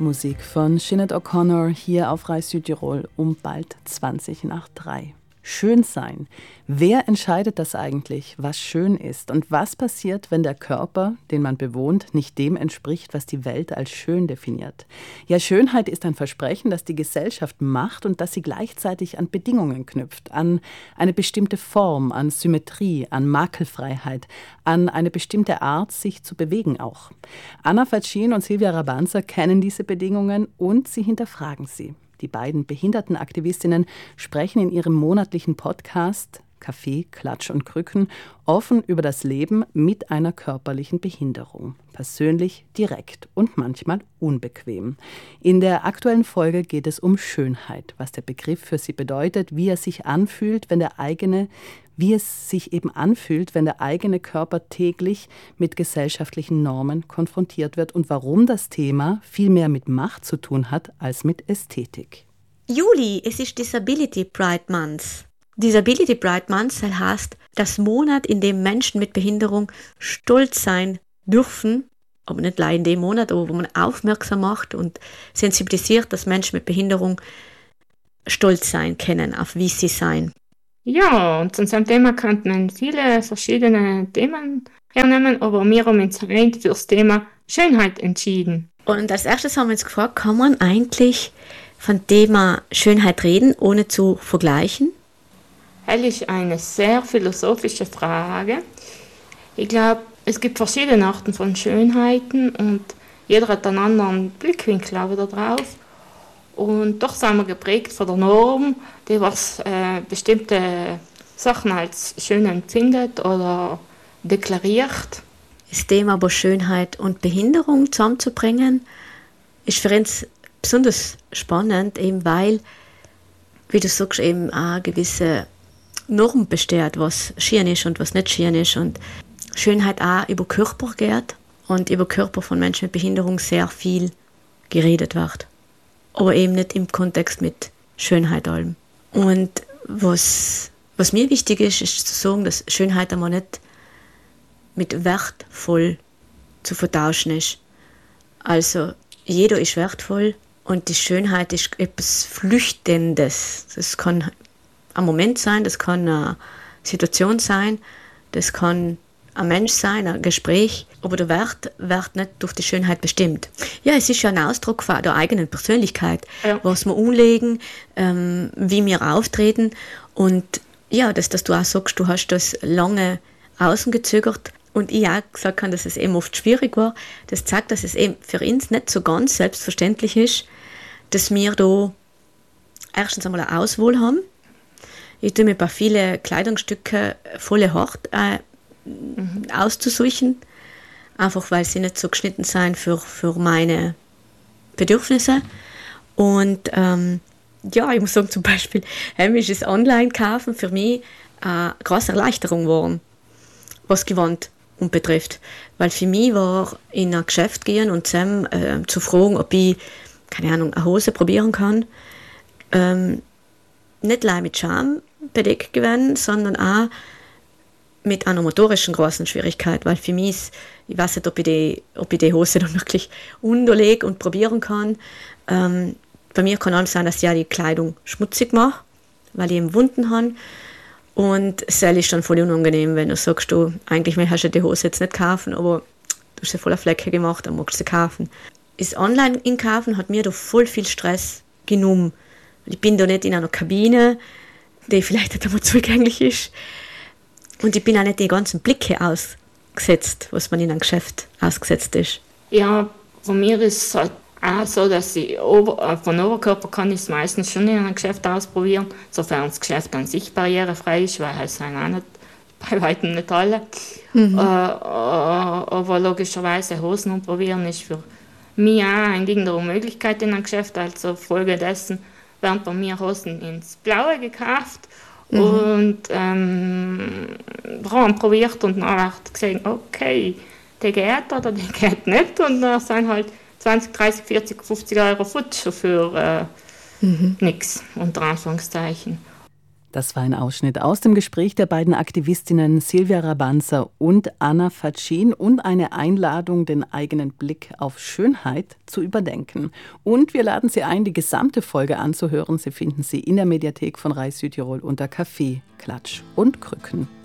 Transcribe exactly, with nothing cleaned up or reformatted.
Musik von Sinead O'Connor hier auf Rai Südtirol um bald zwanzig nach drei. Schön sein. Wer entscheidet das eigentlich, was schön ist? Und was passiert, wenn der Körper, den man bewohnt, nicht dem entspricht, was die Welt als schön definiert? Ja, Schönheit ist ein Versprechen, das die Gesellschaft macht und das sie gleichzeitig an Bedingungen knüpft, an eine bestimmte Form, an Symmetrie, an Makelfreiheit, an eine bestimmte Art, sich zu bewegen auch. Anna Fatschin und Silvia Rabanza kennen diese Bedingungen und sie hinterfragen sie. Die beiden Behindertenaktivistinnen sprechen in ihrem monatlichen Podcast Kaffee, Klatsch und Krücken offen über das Leben mit einer körperlichen Behinderung. Persönlich, direkt und manchmal unbequem. In der aktuellen Folge geht es um Schönheit, was der Begriff für sie bedeutet, wie er sich anfühlt, wenn der eigene, wie es sich eben anfühlt, wenn der eigene Körper täglich mit gesellschaftlichen Normen konfrontiert wird und warum das Thema viel mehr mit Macht zu tun hat als mit Ästhetik. Juli, es ist Disability Pride Month. Disability Pride Month heißt das Monat, in dem Menschen mit Behinderung stolz sein dürfen, aber nicht allein in dem Monat, aber wo man aufmerksam macht und sensibilisiert, dass Menschen mit Behinderung stolz sein können, auf wie sie sein. Ja, und zu unserem Thema könnte man viele verschiedene Themen hernehmen, aber wir haben uns rein für das Thema Schönheit entschieden. Und als erstes haben wir uns gefragt, kann man eigentlich von Thema Schönheit reden, ohne zu vergleichen? Das ist eine sehr philosophische Frage. Ich glaube, es gibt verschiedene Arten von Schönheiten und jeder hat einen anderen Blickwinkel auch wieder drauf. Und doch sind wir geprägt von der Norm, die was äh, bestimmte Sachen als schön empfindet oder deklariert. Das Thema aber Schönheit und Behinderung zusammenzubringen, ist für uns besonders spannend, eben weil, wie du sagst, eben eine gewisse Norm besteht, was schön ist und was nicht schön ist. Und Schönheit auch über Körper geht und über Körper von Menschen mit Behinderung sehr viel geredet wird. Aber eben nicht im Kontext mit Schönheit allem. Und was, was mir wichtig ist, ist zu sagen, dass Schönheit einmal nicht mit wertvoll zu vertauschen ist. Also jeder ist wertvoll und die Schönheit ist etwas Flüchtendes. Das kann ein Moment sein, das kann eine Situation sein, das kann ein Mensch sein, ein Gespräch, aber der Wert wird nicht durch die Schönheit bestimmt. Ja, es ist ja ein Ausdruck von der eigenen Persönlichkeit, ja. Was wir umlegen, ähm, wie wir auftreten und ja, dass, dass du auch sagst, du hast das lange außen gezögert und ich auch gesagt habe, dass es eben oft schwierig war, das zeigt, dass es eben für uns nicht so ganz selbstverständlich ist, dass wir da erstens einmal eine Auswahl haben. Ich tue mir bei vielen Kleidungsstücke voll hart äh, mhm. auszusuchen, einfach weil sie nicht so geschnitten sind für, für meine Bedürfnisse. Und ähm, ja, ich muss sagen, zum Beispiel, ist das Online-Kaufen für mich eine große Erleichterung geworden, was Gewand betrifft. Weil für mich war in ein Geschäft gehen und zusammen äh, zu fragen, ob ich, keine Ahnung, eine Hose probieren kann, ähm, nicht allein mit Scham bedeckt gewesen, sondern auch mit einer motorischen großen Schwierigkeit, weil für mich ist, ich weiß nicht, ob ich die, ob ich die Hose dann wirklich unterlege und probieren kann. Ähm, bei mir kann auch sein, dass ich ja die Kleidung schmutzig mache, weil ich eben Wunden habe. Und es ist dann voll unangenehm, wenn du sagst, du, eigentlich hast du die Hose jetzt nicht kaufen, aber du hast sie voller Flecke gemacht, dann magst du sie kaufen. Das Online-Einkaufen hat mir da voll viel Stress genommen. Ich bin da nicht in einer Kabine, die vielleicht nicht einmal zugänglich ist. Und ich bin auch nicht die ganzen Blicke ausgesetzt, was man in einem Geschäft ausgesetzt ist. Ja, von mir ist es halt auch so, dass ich Ober- von Oberkörper kann ich es meistens schon in einem Geschäft ausprobieren, sofern das Geschäft an sich barrierefrei ist, weil es sind auch nicht, bei weitem nicht alle. Mhm. Äh, aber logischerweise Hosen probieren ist für mich auch eine irgendeine Möglichkeit in einem Geschäft, also folgedessen werden bei mir Hosen ins Blaue gekauft. Mhm. Und ähm, haben probiert und dann hat gesehen, okay, der geht oder der geht nicht. Und dann sind halt zwanzig, dreißig, vierzig, fünfzig Euro Futsch für äh, mhm. nichts, unter Anführungszeichen. Das war ein Ausschnitt aus dem Gespräch der beiden Aktivistinnen Silvia Rabanza und Anna Faccin und eine Einladung, den eigenen Blick auf Schönheit zu überdenken. Und wir laden Sie ein, die gesamte Folge anzuhören. Sie finden sie in der Mediathek von Rai Südtirol unter Kaffee, Klatsch und Krücken.